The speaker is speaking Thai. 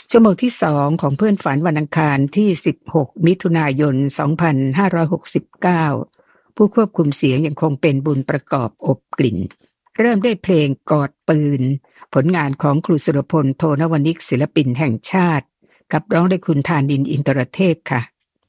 ชั่วโมงที่2ของเพื่อนฝันวันอังคารที่16มิถุนายน2569ผู้ควบคุมเสียงยังคงเป็นบุญประกอบอบกลิ่นเริ่มด้วยเพลงกอดปืนผลงานของครูสุรพลโทนวนิกศิลปินแห่งชาติกับร้องโดยคุณธานินทร์อินทรเทพค่ะ